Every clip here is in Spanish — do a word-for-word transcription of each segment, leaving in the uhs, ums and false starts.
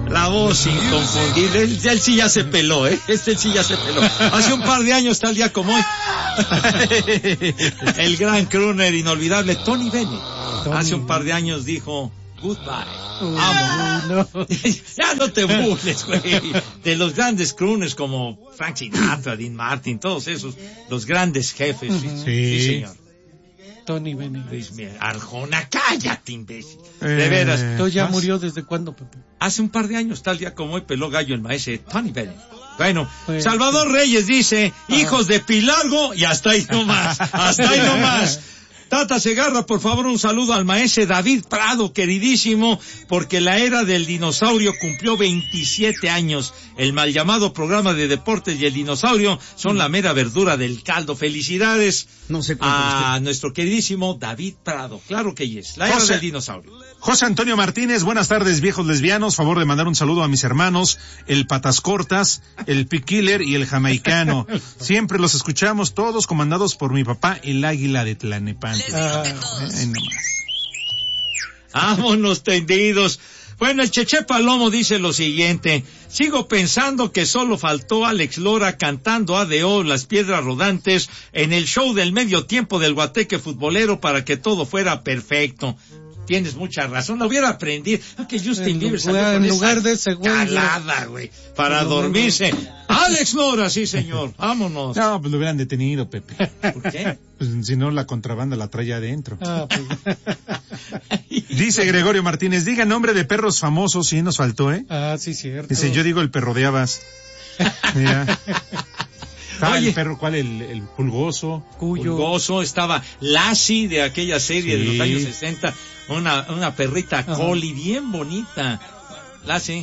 La voz inconfundible. Él, él sí ya se peló, ¿eh? Este sí ya se peló. Hace un par de años, tal día como hoy, el gran crooner inolvidable Tony Bennett, Tony. hace un par de años dijo... Goodbye. Uh, Vamos. No. Ya no te burles, güey. De los grandes crooners como Frank Sinatra, Dean Martin, todos esos, los grandes jefes. Uh-huh. Sí. sí, señor. Tony Bennett. Arjona, cállate, imbécil. Eh, de veras. ¿Tú ya ¿Más? murió desde cuándo, Pepe? Hace un par de años, tal día como hoy, peló gallo el maestro Tony Bennett. Bueno, pues, Salvador Reyes dice, hijos de Pilargo, y hasta ahí nomás, hasta ahí nomás. Tata Segarra, por favor, un saludo al maese David Prado, queridísimo, porque la era del dinosaurio cumplió veintisiete años. El mal llamado programa de deportes y el dinosaurio son la mera verdura del caldo. Felicidades no sé a usted. Nuestro queridísimo David Prado. Claro que es, la era José, del dinosaurio. José Antonio Martínez, buenas tardes, viejos lesbianos. Favor de mandar un saludo a mis hermanos, el Patas Cortas, el P-Killer y el Jamaicano. Siempre los escuchamos todos comandados por mi papá, el Águila de Tlanepantla. Ah, eh, Vámonos tendidos. Bueno, el Cheche Palomo dice lo siguiente: sigo pensando que solo faltó Alex Lora cantando A D O, Las Piedras Rodantes, en el show del medio tiempo del Guateque futbolero para que todo fuera perfecto. Tienes mucha razón, lo hubiera aprendido. Ah, que Justin Bieber salió con en lugar de ese güey, calada, güey, para dormirse. Alex Lora, sí señor, vámonos. No, pues lo hubieran detenido, Pepe. ¿Por qué? Pues si no, la contrabanda la trae adentro. Ah, pues. Dice Gregorio Martínez, diga nombre de perros famosos, sí nos faltó, ¿eh? Ah, sí, cierto. Dice, yo digo el perro de Abas. Mira. Ah, Oye, el perro, ¿cuál? El, el pulgoso. Cuyo. Pulgoso, estaba Lassie de aquella serie sí. de los años sesenta, una, una perrita Ajá. collie bien bonita. Lassie.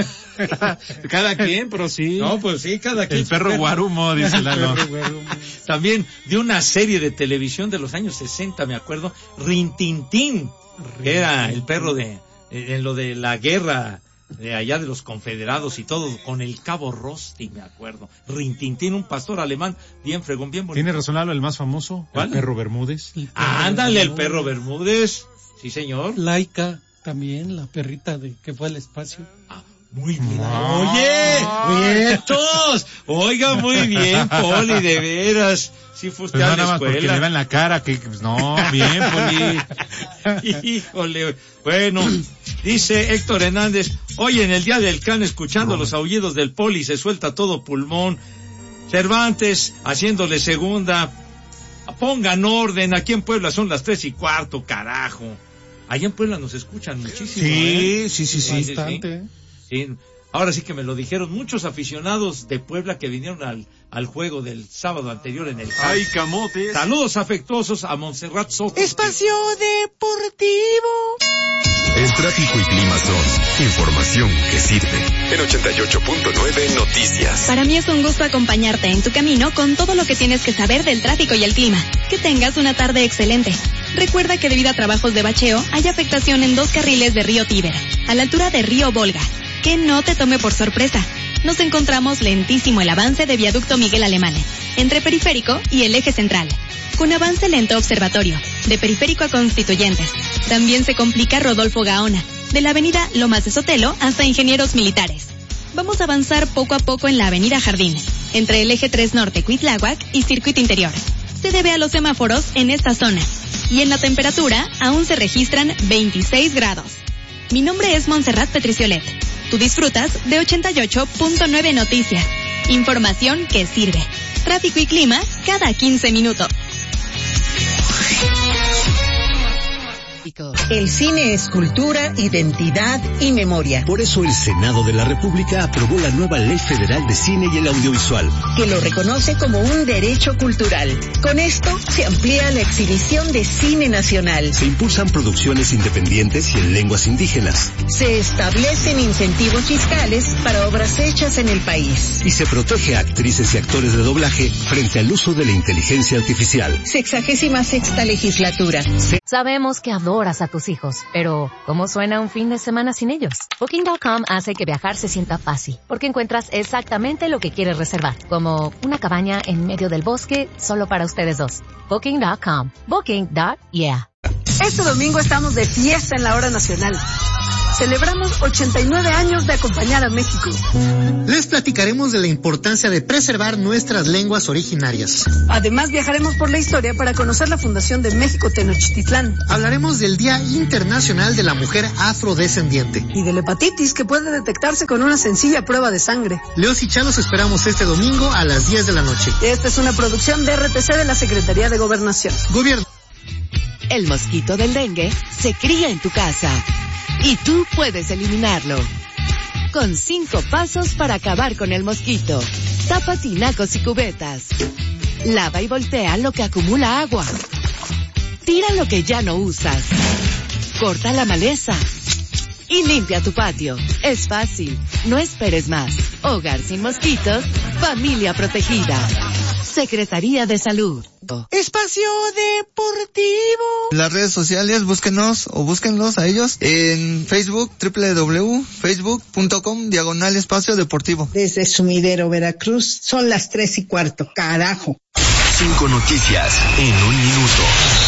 Cada quien, pero sí. No, pues sí, cada quien. El perro guarumo, dice Lalo. También de una serie de televisión de los años sesenta, me acuerdo, Rintintín, que era el perro de, en lo de la guerra de allá de los confederados y todo, con el cabo Rosti, me acuerdo. Rintintín, un pastor alemán bien fregón, bien bonito. Tiene razón, Lalo, el más famoso, ¿cuál? El perro Bermúdez. El perro Ándale, Bermúdez. El perro Bermúdez. Sí, señor. Laika, también, la perrita de que fue al espacio. Ah, muy bien. No. Oye, vientos. Oiga, muy bien, Poli, de veras. Sí fue usted pues a la escuela. Porque le va en la cara, que pues, no, bien, Poli. Híjole. Bueno, dice Héctor Hernández, hoy en el Día del Can, escuchando no. los aullidos del Poli, se suelta todo pulmón. Cervantes, haciéndole segunda. Pongan orden, aquí en Puebla son las tres y cuarto, carajo. Allá en Puebla nos escuchan muchísimo. Sí, ¿eh? sí, sí, sí. Bastante. Sí. sí. Ahora sí que me lo dijeron muchos aficionados de Puebla que vinieron al, al juego del sábado anterior en el... ¡Ay, camotes! Saludos afectuosos a Montserrat Soto. Espacio Deportivo. El tráfico y clima son información que sirve. En ochenta y ocho punto nueve Noticias. Para mí es un gusto acompañarte en tu camino con todo lo que tienes que saber del tráfico y el clima. Que tengas una tarde excelente. Recuerda que debido a trabajos de bacheo hay afectación en dos carriles de Río Tíber, a la altura de Río Volga. Que no te tome por sorpresa. Nos encontramos lentísimo el avance de viaducto Miguel Alemán, entre Periférico y el Eje Central. Con avance lento Observatorio, de Periférico a Constituyentes. También se complica Rodolfo Gaona, de la avenida Lomas de Sotelo hasta Ingenieros Militares. Vamos a avanzar poco a poco en la avenida Jardín, entre el Eje tres Norte Cuitláhuac y Circuito Interior. Se debe a los semáforos en esta zona. Y en la temperatura aún se registran veintiséis grados. Mi nombre es Montserrat Petriciolet. Tú disfrutas de ochenta y ocho punto nueve Noticias. Información que sirve. Tráfico y clima cada quince minutos. El cine es cultura, identidad y memoria. Por eso el Senado de la República aprobó la nueva Ley Federal de Cine y el Audiovisual, que lo reconoce como un derecho cultural. Con esto se amplía la exhibición de cine nacional. Se impulsan producciones independientes y en lenguas indígenas. Se establecen incentivos fiscales para obras hechas en el país. Y se protege a actrices y actores de doblaje frente al uso de la inteligencia artificial. Sexagésima sexta legislatura. Se- Sabemos que adoras a tus hijos, pero ¿cómo suena un fin de semana sin ellos? Booking punto com hace que viajar se sienta fácil, porque encuentras exactamente lo que quieres reservar, como una cabaña en medio del bosque solo para ustedes dos. Booking punto com. Booking. Yeah. Este domingo estamos de fiesta en la Hora Nacional. Celebramos ochenta y nueve años de acompañar a México. Les platicaremos de la importancia de preservar nuestras lenguas originarias. Además, viajaremos por la historia para conocer la fundación de México Tenochtitlán. Hablaremos del Día Internacional de la Mujer Afrodescendiente. Y de la hepatitis, que puede detectarse con una sencilla prueba de sangre. Leos y Chá los esperamos este domingo a las diez de la noche. Esta es una producción de R T C de la Secretaría de Gobernación. Gobierno. El mosquito del dengue se cría en tu casa y tú puedes eliminarlo. Con cinco pasos para acabar con el mosquito. Tapa tinacos y cubetas. Lava y voltea lo que acumula agua. Tira lo que ya no usas. Corta la maleza. Y limpia tu patio. Es fácil. No esperes más. Hogar sin mosquitos. Familia protegida. Secretaría de Salud. Espacio Deportivo. Las redes sociales, búsquenos o búsquenlos a ellos en Facebook, doble u doble u doble u punto facebook punto com, diagonal Espacio Deportivo. Desde Sumidero, Veracruz, son las tres y cuarto. Carajo. Cinco noticias en un minuto.